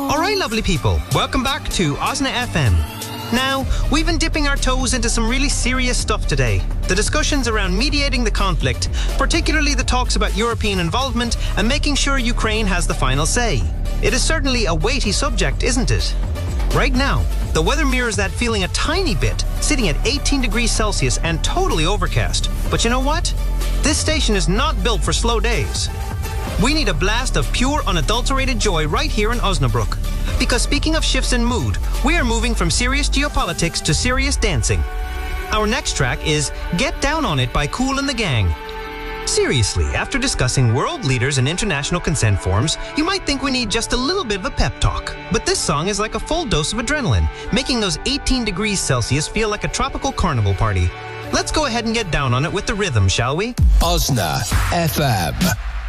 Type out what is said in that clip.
Alright, lovely people, welcome back to Osna FM. Now, we've been dipping our toes into some really serious stuff today. The discussions around mediating the conflict, particularly the talks about European involvement and making sure Ukraine has the final say. It is certainly a weighty subject, isn't it? Right now, the weather mirrors that feeling a tiny bit, sitting at 18 degrees Celsius and totally overcast. But you know what? This station is not built for slow days. We need a blast of pure, unadulterated joy right here in Osnabrück. Because speaking of shifts in mood, we are moving from serious geopolitics to serious dancing. Our next track is Get Down On It by Kool and the Gang. Seriously, after discussing world leaders and international consent forms, you might think we need just a little bit of a pep talk. But this song is like a full dose of adrenaline, making those 18 degrees Celsius feel like a tropical carnival party. Let's go ahead and get down on it with the rhythm, shall we? Osna FM.